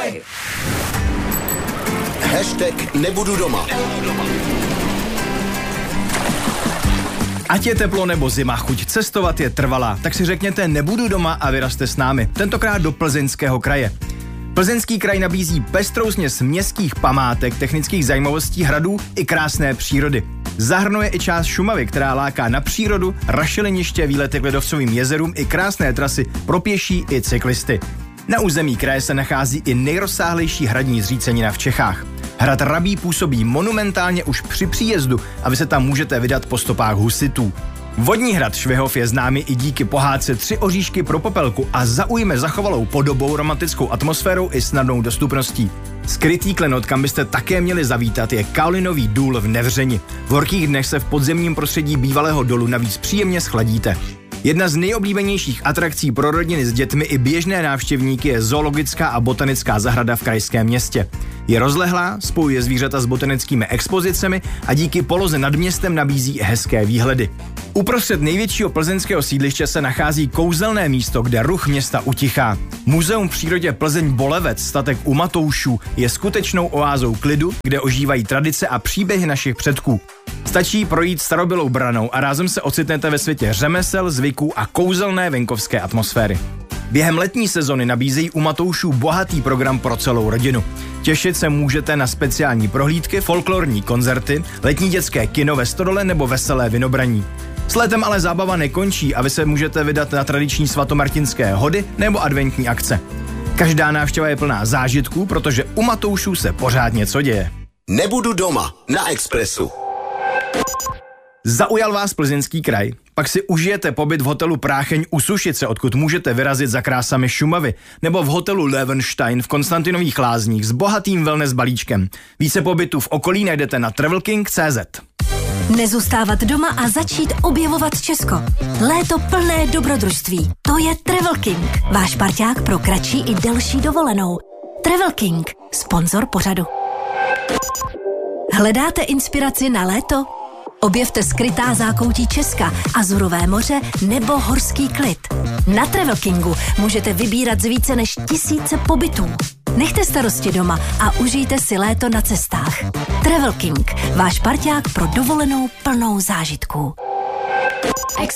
kraj. Hashtag nebudu doma. Ať je teplo nebo zima, chuť cestovat je trvalá, tak si řekněte nebudu doma a vyrazte s námi, tentokrát do Plzeňského kraje. Plzeňský kraj nabízí pestrou směs městských památek, technických zajímavostí, hradů i krásné přírody. Zahrnuje i část Šumavy, která láká na přírodu, rašeliniště, výlety k ledovcovým jezerům i krásné trasy pro pěší i cyklisty. Na území kraje se nachází i nejrozsáhlejší hradní zřícenina v Čechách. Hrad Rabí působí monumentálně už při příjezdu a vy se tam můžete vydat po stopách husitů. Vodní hrad Švihov je známý i díky pohádce 3 oříšky pro popelku a zaujme zachovalou podobou, romantickou atmosférou i snadnou dostupností. Skrytý klenot, kam byste také měli zavítat, je Kaolinový důl v Nevřeni. V horkých dnech se v podzemním prostředí bývalého dolu navíc příjemně schladíte. Jedna z nejoblíbenějších atrakcí pro rodiny s dětmi i běžné návštěvníky je zoologická a botanická zahrada v krajském městě. Je rozlehlá, spojuje zvířata s botanickými expozicemi a díky poloze nad městem nabízí hezké výhledy. Uprostřed největšího plzeňského sídliště se nachází kouzelné místo, kde ruch města utichá. Muzeum v přírodě Plzeň Bolevec, statek u Matoušů, je skutečnou oázou klidu, kde ožívají tradice a příběhy našich předků. Stačí projít starobylou branou a rázem se ocitnete ve světě řemesel, zvyků a kouzelné venkovské atmosféry. Během letní sezony nabízejí u Matoušů bohatý program pro celou rodinu. Těšit se můžete na speciální prohlídky, folklorní koncerty, letní dětské kino ve Stodole nebo veselé vinobraní. S létem ale zábava nekončí a vy se můžete vydat na tradiční svatomartinské hody nebo adventní akce. Každá návštěva je plná zážitků, protože u Matoušů se pořád něco děje. Nebudu doma na Expressu. Zaujal vás Plzeňský kraj? Pak si užijete pobyt v hotelu Prácheň u Sušice, odkud můžete vyrazit za krásami Šumavy, nebo v hotelu Löwenstein v Konstantinových Lázních s bohatým wellness balíčkem. Více pobytů v okolí najdete na travelking.cz. Nezůstávat doma a začít objevovat Česko. Léto plné dobrodružství. To je Travel King, váš parťák pro kratší i delší dovolenou. Travel King, sponzor pořadu. Hledáte inspiraci na léto? Objevte skrytá zákoutí Česka, Azurové moře nebo horský klid. Na Travel Kingu můžete vybírat z více než 1000 pobytů. Nechte starosti doma a užijte si léto na cestách. Travel King, váš parťák pro dovolenou plnou zážitků.